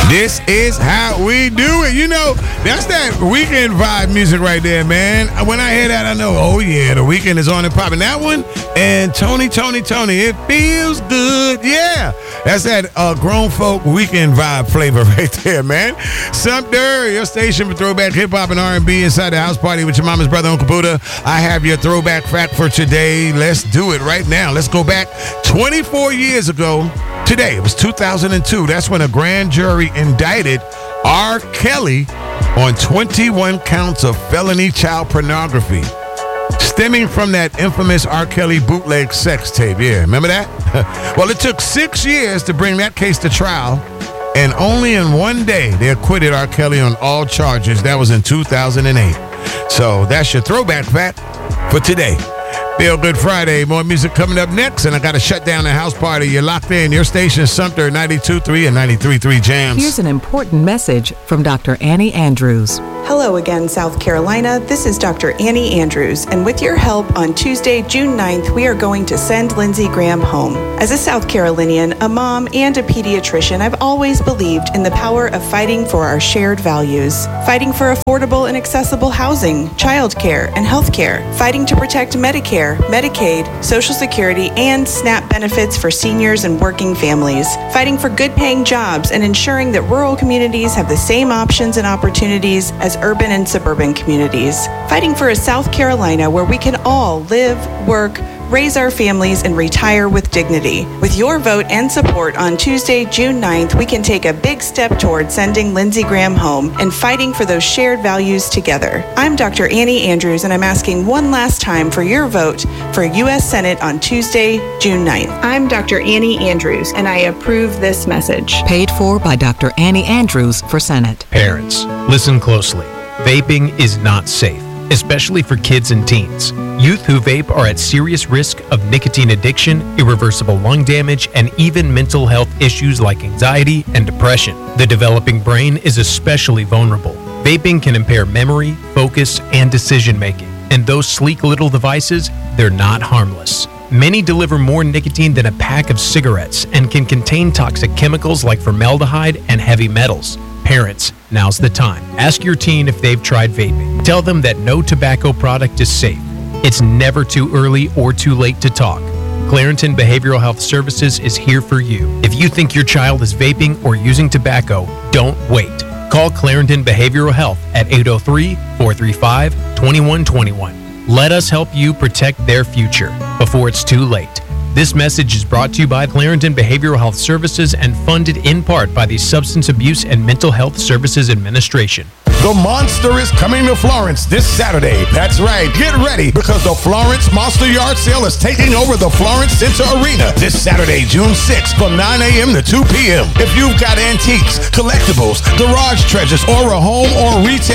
This is how we do it. You know, that's that weekend vibe music right there, man. When I hear that, I know, oh yeah, the weekend is on and popping. That one and Tony, it feels good. Yeah, that's that grown folk weekend vibe flavor right there, man. Sumter, your station for throwback hip hop and R&B inside the house party with your mama's brother, Uncle Buddha. I have your throwback fact for today. Let's do it right now. Let's go back 24 years ago. Today, it was 2002. That's when a grand jury indicted R. Kelly on 21 counts of felony child pornography, stemming from that infamous R. Kelly bootleg sex tape. Yeah, remember that? Well, it took 6 years to bring that case to trial, and only in one day they acquitted R. Kelly on all charges. That was in 2008. So that's your throwback fact for today. Feel Good Friday. More music coming up next, and I got to shut down the house party. You're locked in. Your station, Sumter 92.3 and 93.3 Jams. Here's an important message from Dr. Annie Andrews. Hello again, South Carolina. This is Dr. Annie Andrews, and with your help, on Tuesday, June 9th, we are going to send Lindsey Graham home. As a South Carolinian, a mom, and a pediatrician, I've always believed in the power of fighting for our shared values. Fighting for affordable and accessible housing, childcare, and healthcare. Fighting to protect Medicare, Medicaid, Social Security, and SNAP benefits for seniors and working families. Fighting for good-paying jobs and ensuring that rural communities have the same options and opportunities as urban and suburban communities. Fighting for a South Carolina where we can all live, work, raise our families, and retire with dignity. With your vote and support on Tuesday, June 9th, we can take a big step toward sending Lindsey Graham home and fighting for those shared values together. I'm Dr. Annie Andrews, and I'm asking one last time for your vote for U.S. Senate on Tuesday, June 9th. I'm Dr. Annie Andrews, and I approve this message. Paid for by Dr. Annie Andrews for Senate. Parents, listen closely. Vaping is not safe, especially for kids and teens. Youth who vape are at serious risk of nicotine addiction, irreversible lung damage, and even mental health issues like anxiety and depression. The developing brain is especially vulnerable. Vaping can impair memory, focus, and decision-making. And those sleek little devices, they're not harmless. Many deliver more nicotine than a pack of cigarettes and can contain toxic chemicals like formaldehyde and heavy metals. Parents, now's the time. Ask your teen if they've tried vaping. Tell them that no tobacco product is safe. It's never too early or too late to talk. Clarington Behavioral Health Services is here for you. If you think your child is vaping or using tobacco, don't wait. Call Clarington Behavioral Health at 803-435-2121. Let us help you protect their future before it's too late. This message is brought to you by Clarington Behavioral Health Services and funded in part by the Substance Abuse and Mental Health Services Administration. The Monster is coming to Florence this Saturday. That's right. Get ready because the Florence Monster Yard Sale is taking over the Florence Center Arena this Saturday, June 6th from 9 a.m. to 2 p.m. If you've got antiques, collectibles, garage treasures, or a home or retail